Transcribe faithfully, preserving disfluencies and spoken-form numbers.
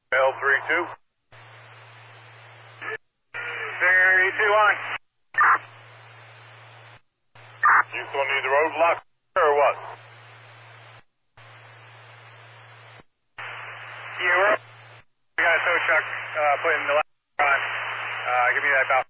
L three two. thirty-two on. You still need the roadblock or what? Yeah, we're. We got a tow truck uh, putting the last on. Uh, give me that about.